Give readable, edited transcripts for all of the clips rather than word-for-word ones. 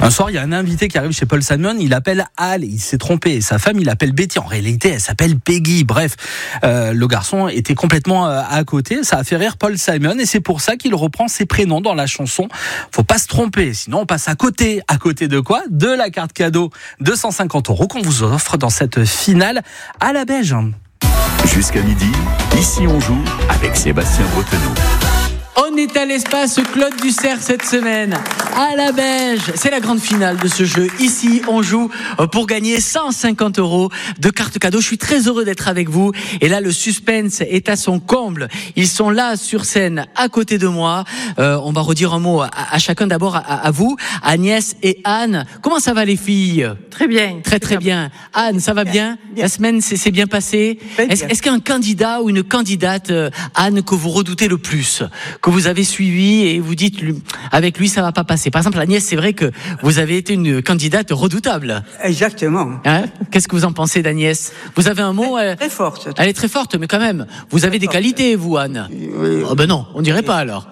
Un soir, il y a un invité qui arrive chez Paul Simon, il appelle Al, il s'est trompé. Sa femme, il appelle Betty. En réalité, elle s'appelle Peggy. Bref, le garçon était complètement à côté. Ça a fait rire Paul Simon et c'est pour ça qu'il reprend ses prénoms dans la chanson. Faut pas se tromper, sinon on passe à côté. À côté de quoi ? De la carte cadeau de 150 € qu'on vous offre dans cette finale à la Beige. Jusqu'à midi, ici on joue avec Sébastien Bretonneau. On est à l'espace Claude Dussert cette semaine, à la Beige. C'est la grande finale de ce jeu. Ici, on joue pour gagner 150 € de cartes cadeaux. Je suis très heureux d'être avec vous. Et là, le suspense est à son comble. Ils sont là sur scène, à côté de moi. On va redire un mot à chacun. D'abord, à vous, Agnès et Anne. Comment ça va, les filles ? Très bien. Très bien. Anne, ça va bien ? La semaine s'est bien passée ? Est-ce qu'il y a un candidat ou une candidate, Anne, que vous redoutez le plus ? Que vous avez suivi et vous dites, avec lui, ça va pas passer. Par exemple, Agnès, c'est vrai que vous avez été une candidate redoutable. Exactement. Hein ? Qu'est-ce que vous en pensez d'Agnès ? Vous avez un mot ? Très forte. Elle est très forte, mais quand même, vous avez des qualités, vous, Anne. Oui. Oh ben non, on dirait pas alors.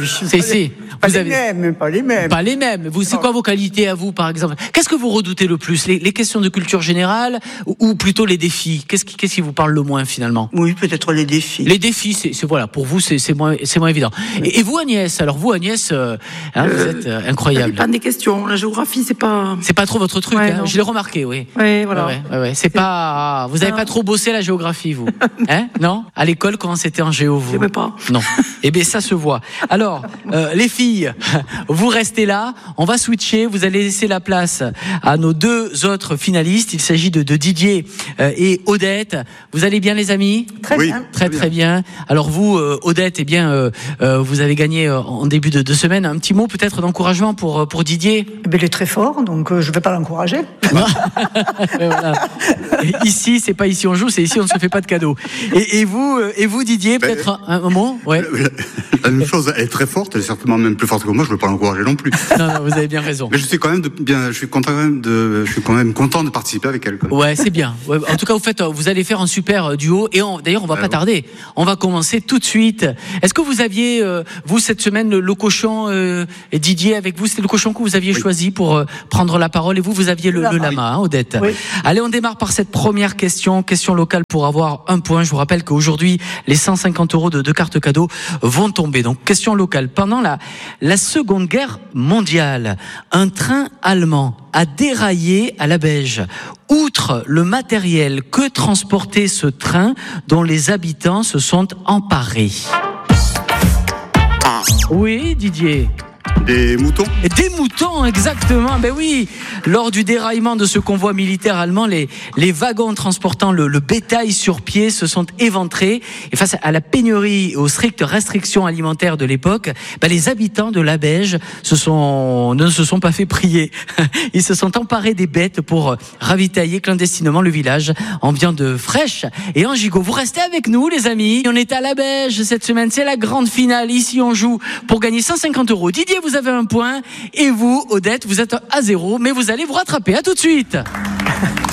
Pas les mêmes. Pas les mêmes. Vous, c'est quoi vos qualités à vous, par exemple ? Qu'est-ce que vous redoutez le plus ? Les questions de culture générale ou plutôt les défis ? Qu'est-ce qui vous parle le moins finalement ? Oui, peut-être les défis. Les défis, c'est voilà, pour vous, c'est moins évident. Et vous, Agnès ? Alors vous, Agnès, vous êtes incroyable. Ça dépend des questions. La géographie, c'est pas trop votre truc. Ouais, hein. Je l'ai remarqué, oui. Ouais, voilà. Ouais. C'est pas. Vous avez pas trop bossé la géographie, vous. Hein ? Non ? À l'école, comment c'était en géo, vous ? Je sais pas. Non. Eh bien, ça se voit. Alors, les filles, vous restez là. On va switcher. Vous allez laisser la place à nos deux autres finalistes. Il s'agit de Didier et Odette. Vous allez bien, les amis ? Très bien. Très bien. Alors vous, Odette, eh bien, vous avez gagné en début de semaine. Un petit mot peut-être d'encouragement pour Didier ? Il est très fort, donc je vais pas l'encourager. Voilà. Ici, c'est pas ici on joue, c'est ici on ne se fait pas de cadeaux. Et vous, Didier, peut-être un mot ? Ouais. La même chose, elle est très forte, elle est certainement même plus forte que moi, je ne veux pas l'encourager non plus. Non, vous avez bien raison. Mais je suis quand même je suis quand même content de participer avec elle. Quoi. Ouais, c'est bien. Ouais, en tout cas, vous allez faire un super duo. Et d'ailleurs, on va pas tarder. On va commencer tout de suite. Est-ce que vous aviez, vous, cette semaine, le cochon, et Didier, avec vous, c'était le cochon que vous aviez choisi pour prendre la parole. Et vous aviez le lama, hein, Odette. Oui. Allez, on démarre par cette première question locale pour avoir un point. Je vous rappelle qu'aujourd'hui, les 150 € de cartes cadeaux vont tomber. Donc, question locale. Pendant la Seconde Guerre mondiale, un train allemand a déraillé à la Beige. Outre le matériel, que transportait ce train dont les habitants se sont emparés ? Oui, Didier. Des moutons ? Des moutons, exactement. Ben oui, lors du déraillement de ce convoi militaire allemand, les wagons transportant le bétail sur pied se sont éventrés. Et face à la pénurie et aux strictes restrictions alimentaires de l'époque, les habitants de la Beige ne se sont pas fait prier. Ils se sont emparés des bêtes pour ravitailler clandestinement le village en viande fraîche et en gigot. Vous restez avec nous, les amis. On est à la Beige cette semaine. C'est la grande finale. Ici, on joue pour gagner 150 €. Didier, vous avez un point. Et vous, Odette, vous êtes à 0, mais vous allez vous rattraper. À tout de suite.